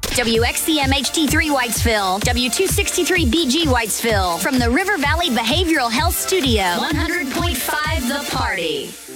WXCM HD3 Whitesville, W263BG Whitesville. From the River Valley Behavioral Health Studio, 100.5 The Party.